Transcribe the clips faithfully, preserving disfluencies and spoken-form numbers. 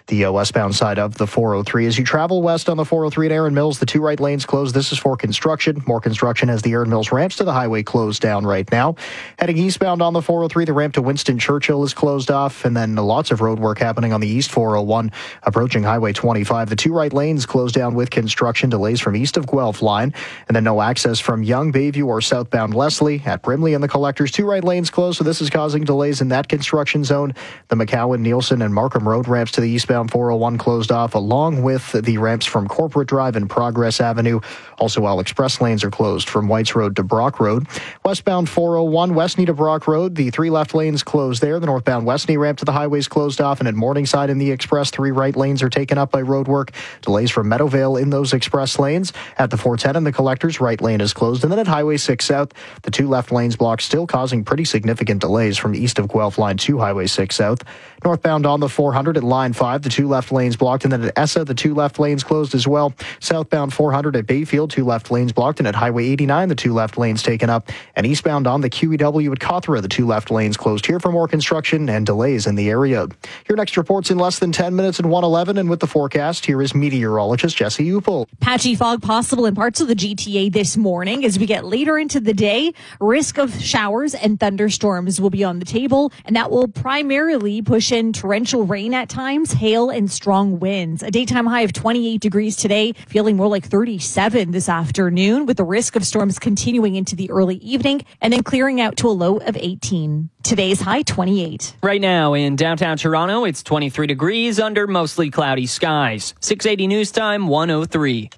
the uh, westbound side of the four oh three. As you travel west on the four oh three at Erin Mills, the two right lanes closed. This is for construction. More construction as the Erin Mills ramps to the highway closed down right now. Heading eastbound on the four oh three, the ramp to Winston Churchill is closed off, and then lots of road work happening on the east four oh one approaching Highway twenty-five. The two right lanes closed down with construction, delays from east of Guelph line, and then no access from Young, Bayview, or southbound Leslie. At Brimley and the Collectors, two right lanes closed, so this is causing delays in that construction zone. The McCowan, Nielsen, and Markham Road ramps to the eastbound four oh one closed off, along with the ramps from Corporate Drive and Progress Avenue. Also, all express lanes are closed from Whites Road to Brock Road. Westbound four oh one, Westney to Brock Road, the three left lanes closed there. The northbound Westney ramp to the highways closed off, and at Morningside in the express, three right lanes are taken up by road work. Delays from Meadowvale in those express lanes. At the four ten and the Collectors, right lane is closed. And then at Highway six South, the two left lanes blocked, still causing pretty significant delays from east of Guelph line to Highway six South. Northbound on the four hundred at line five, the two left lanes blocked. And then at Essa, the two left lanes closed as well. Southbound four hundred at Bayfield, two left lanes blocked. And at Highway eighty-nine, the two left lanes taken up. And eastbound on the Q E W at Cawthra, the two left lanes closed here for more construction and delays in the area. Your next report's in less than ten minutes at one eleven, and with the forecast, here is meteorologist Jesse Upel. Patchy fog possible in parts of the G T A this morning. As we get later into the day, risk of showers and thunderstorms will be on the table, and that will primarily push in torrential rain at times, hail, and strong winds. A daytime high of twenty-eight degrees today, feeling more like thirty-seven this afternoon, with the risk of storms continuing into the early evening and then clearing out to a low of eighteen. Today's high, twenty-eight. Right now in downtown Toronto, it's twenty-three degrees under mostly cloudy skies. six eighty News Time, one oh three.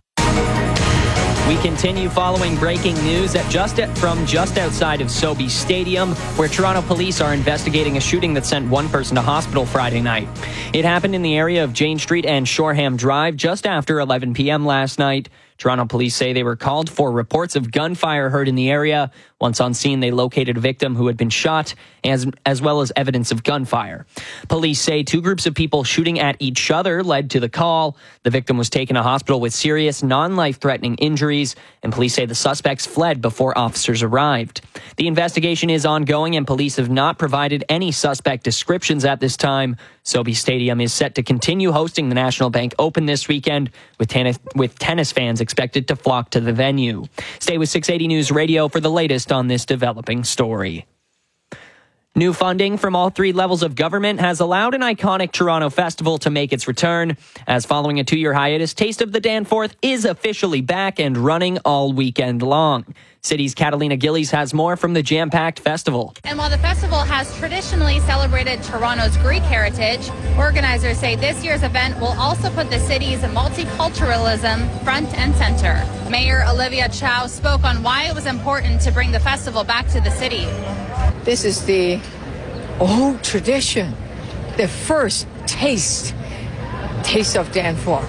We continue following breaking news at just at, from just outside of Sobeys Stadium, where Toronto police are investigating a shooting that sent one person to hospital Friday night. It happened in the area of Jane Street and Shoreham Drive just after eleven p.m. last night. Toronto police say they were called for reports of gunfire heard in the area. Once on scene, they located a victim who had been shot, as, as well as evidence of gunfire. Police say two groups of people shooting at each other led to the call. The victim was taken to hospital with serious, non-life-threatening injuries, and police say the suspects fled before officers arrived. The investigation is ongoing, and police have not provided any suspect descriptions at this time. Sobeys Stadium is set to continue hosting the National Bank Open this weekend, with tennis, with tennis fans expected to flock to the venue. Stay with six eighty News Radio for the latest on this developing story. New funding from all three levels of government has allowed an iconic Toronto festival to make its return. As following a two-year hiatus, Taste of the Danforth is officially back and running all weekend long. City's Catalina Gillies has more from the jam-packed festival. And while the festival has traditionally celebrated Toronto's Greek heritage, organizers say this year's event will also put the city's multiculturalism front and center. Mayor Olivia Chow spoke on why it was important to bring the festival back to the city. This is the old tradition, the first taste, Taste of Danforth.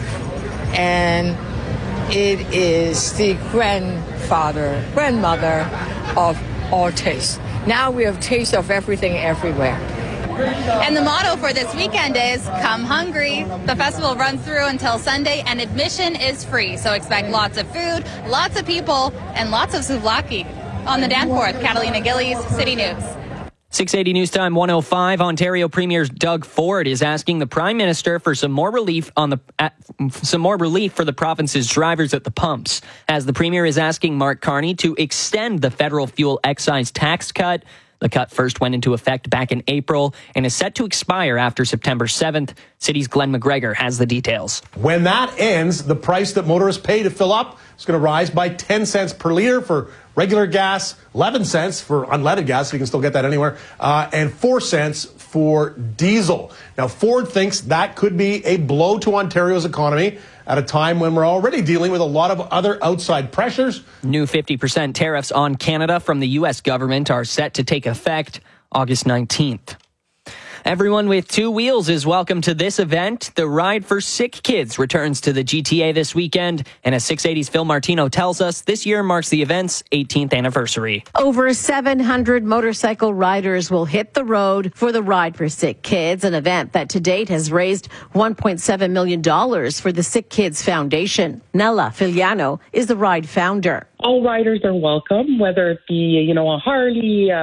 And it is the grandfather, grandmother of all taste. Now we have taste of everything everywhere. And the motto for this weekend is, come hungry. The festival runs through until Sunday, and admission is free. So expect lots of food, lots of people, and lots of souvlaki. On the Danforth, Catalina Gillies, City News. six eighty News Time one oh five. Ontario Premier Doug Ford is asking the Prime Minister for some more relief on the uh, some more relief for the province's drivers at the pumps, as the Premier is asking Mark Carney to extend the federal fuel excise tax cut. The cut first went into effect back in April and is set to expire after September seventh. City's Glenn McGregor has the details. When that ends, the price that motorists pay to fill up is going to rise by ten cents per litre for regular gas, eleven cents for unleaded gas, so you can still get that anywhere, uh, and four cents for diesel. Now, Ford thinks that could be a blow to Ontario's economy at a time when we're already dealing with a lot of other outside pressures. New fifty percent tariffs on Canada from the U S government are set to take effect August nineteenth. Everyone with two wheels is welcome to this event. The Ride for Sick Kids returns to the G T A this weekend. And as six eighty's Phil Martino tells us, this year marks the event's eighteenth anniversary. Over seven hundred motorcycle riders will hit the road for the Ride for Sick Kids, an event that to date has raised one point seven million dollars for the Sick Kids Foundation. Nella Filiano is the Ride founder. All riders are welcome, whether it be, you know, a Harley, uh,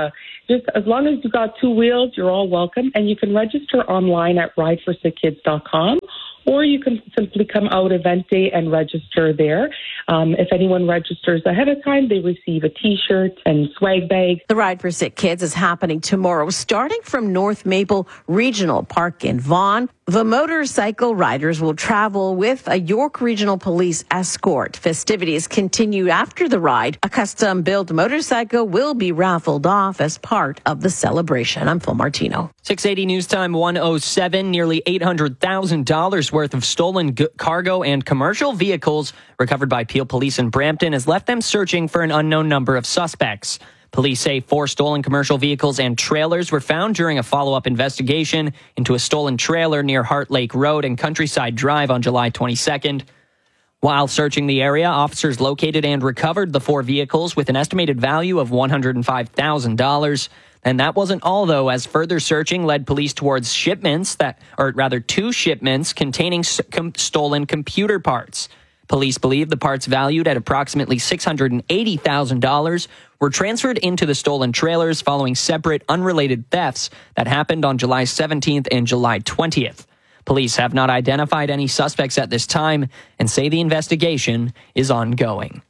Just as long as you've got two wheels, you're all welcome. And you can register online at ride for sick kids dot com. Or you can simply come out event day and register there. Um, if anyone registers ahead of time, they receive a T-shirt and swag bag. The Ride for Sick Kids is happening tomorrow, starting from North Maple Regional Park in Vaughan. The motorcycle riders will travel with a York Regional Police escort. Festivities continue after the ride. A custom-built motorcycle will be raffled off as part of the celebration. I'm Phil Martino. six eighty News Time one oh seven. Nearly eight hundred thousand dollars worth of stolen g- cargo and commercial vehicles recovered by Peel Police in Brampton has left them searching for an unknown number of suspects. Police say four stolen commercial vehicles and trailers were found during a follow-up investigation into a stolen trailer near Heart Lake Road and Countryside Drive on July twenty-second. While searching the area, officers located and recovered the four vehicles with an estimated value of one hundred five thousand dollars. And that wasn't all, though, as further searching led police towards shipments that, or rather two shipments containing s- com- stolen computer parts. Police believe the parts valued at approximately six hundred eighty thousand dollars were transferred into the stolen trailers following separate unrelated thefts that happened on July seventeenth and July twentieth. Police have not identified any suspects at this time and say the investigation is ongoing.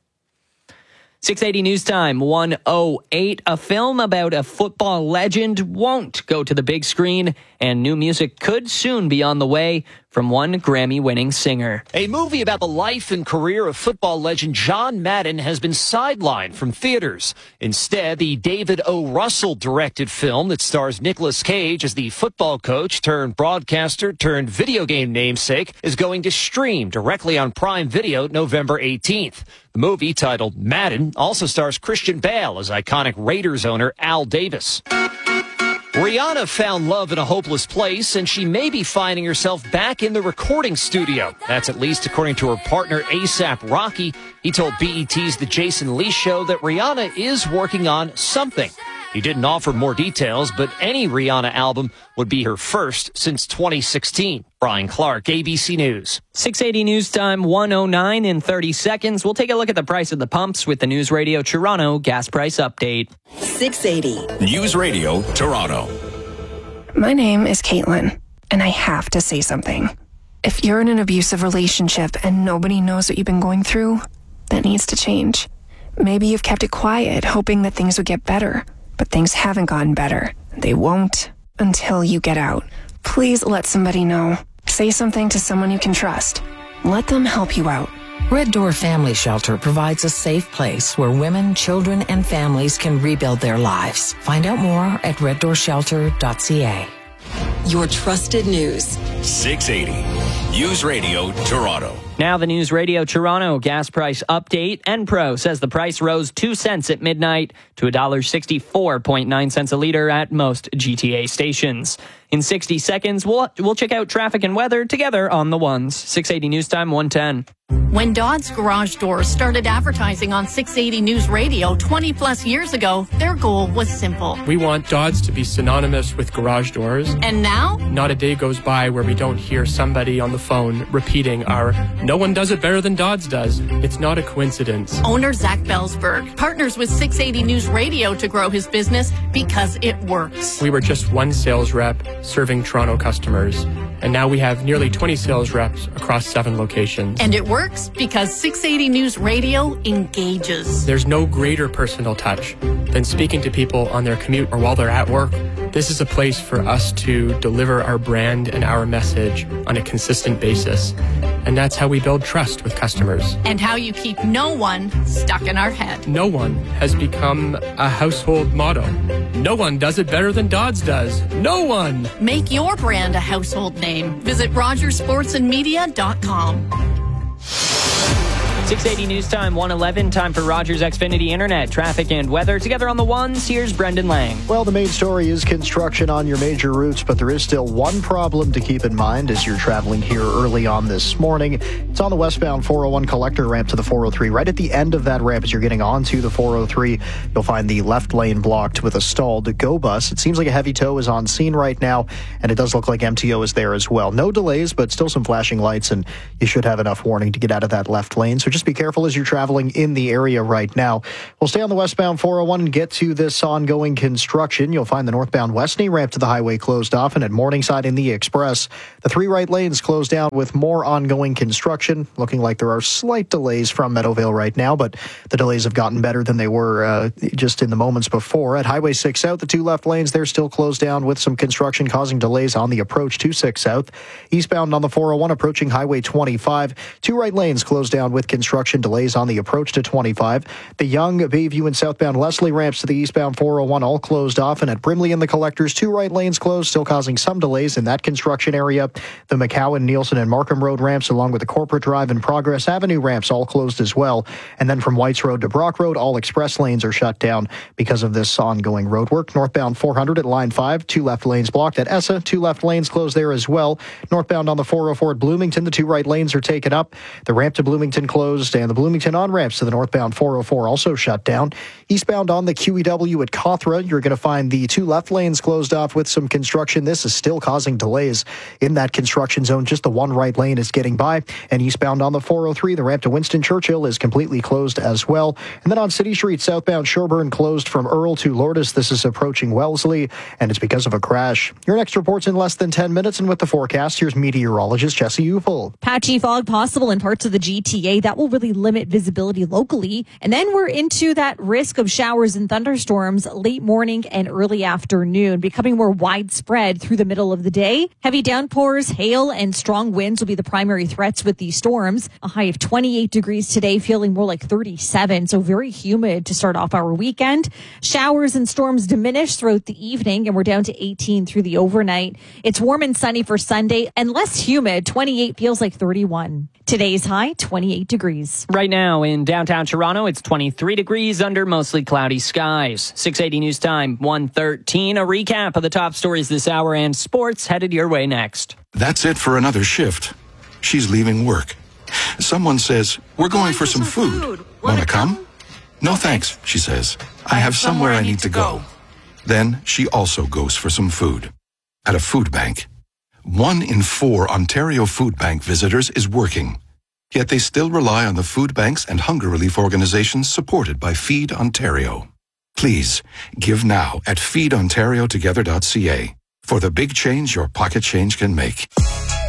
six eighty News Time one oh eight. A film about a football legend won't go to the big screen, and new music could soon be on the way from one Grammy-winning singer. A movie about the life and career of football legend John Madden has been sidelined from theaters. Instead, the David O. Russell-directed film that stars Nicolas Cage as the football coach turned broadcaster turned video game namesake is going to stream directly on Prime Video November eighteenth. The movie, titled Madden, also stars Christian Bale as iconic Raiders owner Al Davis. Rihanna found love in a hopeless place, and she may be finding herself back in the recording studio. That's at least according to her partner A$AP Rocky. He told B E T's The Jason Lee Show that Rihanna is working on something. He didn't offer more details, but any Rihanna album would be her first since twenty sixteen. Brian Clark, A B C News. six eighty News Time one oh nine in thirty seconds. We'll take a look at the price of the pumps with the News Radio Toronto gas price update. six eighty News Radio Toronto. My name is Caitlin, and I have to say something. If you're in an abusive relationship and nobody knows what you've been going through, that needs to change. Maybe you've kept it quiet, hoping that things would get better. But things haven't gotten better. They won't until you get out. Please let somebody know. Say something to someone you can trust. Let them help you out. Red Door Family Shelter provides a safe place where women, children, and families can rebuild their lives. Find out more at red door shelter dot c a. Your trusted news. six eighty News Radio Toronto. Now the News Radio Toronto gas price update. Enpro says the price rose two cents at midnight to one dollar sixty-four point nine cents a liter at most G T A stations. In sixty seconds, we'll, we'll check out traffic and weather together on the ones. six eighty News Time one ten. When Dodd's Garage Doors started advertising on six eighty News Radio twenty plus years ago, their goal was simple. We want Dodd's to be synonymous with garage doors. And now? Not a day goes by where we don't hear somebody on the phone repeating our "no one does it better than Dodd's does." It's not a coincidence. Owner Zach Belsberg partners with six eighty News Radio to grow his business because it works. We were just one sales rep serving Toronto customers, and now we have nearly twenty sales reps across seven locations. And it works because six eighty News Radio engages. There's no greater personal touch than speaking to people on their commute or while they're at work. This is a place for us to deliver our brand and our message on a consistent basis. And that's how we build trust with customers. And how you keep no one stuck in our head. No one has become a household motto. No one does it better than Dodd's does. No one! Make your brand a household name. Visit rogers sports and media dot com. six eighty News Time one eleven. Time for Rogers Xfinity Internet, traffic and weather. Together on the ones, here's Brendan Lang. Well, the main story is construction on your major routes, but there is still one problem to keep in mind as you're traveling here early on this morning. It's on the westbound four oh one collector ramp to the four oh three. Right at the end of that ramp as you're getting onto the four oh three, you'll find the left lane blocked with a stalled GO bus. It seems like a heavy tow is on scene right now, and it does look like M T O is there as well. No delays, but still some flashing lights, and you should have enough warning to get out of that left lane. So just just be careful as you're traveling in the area right now. We'll stay on the westbound four oh one and get to this ongoing construction. You'll find the northbound Westney ramp to the highway closed off, and at Morningside in the Express, the three right lanes closed down with more ongoing construction. Looking like there are slight delays from Meadowvale right now, but the delays have gotten better than they were uh, just in the moments before. At Highway six South, the two left lanes, they're still closed down with some construction causing delays on the approach to six South. Eastbound on the four oh one approaching Highway twenty-five, two right lanes closed down with construction delays on the approach to twenty-five. The Young, Bayview, and southbound Leslie ramps to the eastbound four oh one all closed off, and at Brimley and the Collectors, two right lanes closed, still causing some delays in that construction area. The McCowan, Nielsen, and Markham Road ramps, along with the Corporate Drive and Progress Avenue ramps, all closed as well. And then from Whites Road to Brock Road, all express lanes are shut down because of this ongoing road work. Northbound four hundred at line five, two left lanes blocked. At Essa, two left lanes closed there as well. Northbound on the four oh four at Bloomington, the two right lanes are taken up. The ramp to Bloomington closed, and the Bloomington on-ramps to the northbound four oh four also shut down. Eastbound on the Q E W at Cawthra, you're going to find the two left lanes closed off with some construction. This is still causing delays in that construction zone. Just the one right lane is getting by. And eastbound on the four oh three, the ramp to Winston Churchill is completely closed as well. And then on City Street, southbound Sherburne closed from Earl to Lourdes. This is approaching Wellesley, and it's because of a crash. Your next report's in less than ten minutes, and with the forecast, here's meteorologist Jesse Ufel. Patchy fog possible in parts of the G T A. That will really limit visibility locally. And then we're into that risk of showers and thunderstorms late morning and early afternoon, becoming more widespread through the middle of the day. Heavy downpours, hail, and strong winds will be the primary threats with these storms. A high of twenty-eight degrees today, feeling more like thirty-seven, so very humid to start off our weekend. Showers and storms diminish throughout the evening, and we're down to eighteen through the overnight. It's warm and sunny for Sunday and less humid. twenty-eight feels like thirty-one. Today's high, twenty-eight degrees. Right now in downtown Toronto, it's twenty-three degrees under mostly cloudy skies. six eighty News Time, one thirteen. A recap of the top stories this hour and sports headed your way next. That's it for another shift. She's leaving work. Someone says, we're going, going for, for some, some food. food. Wanna come? come? No thanks, she says. I, I have somewhere, somewhere I need to go. go. Then she also goes for some food. At a food bank. One in four Ontario Food Bank visitors is working. Yet they still rely on the food banks and hunger relief organizations supported by Feed Ontario. Please, give now at feed ontario together dot c a for the big change your pocket change can make.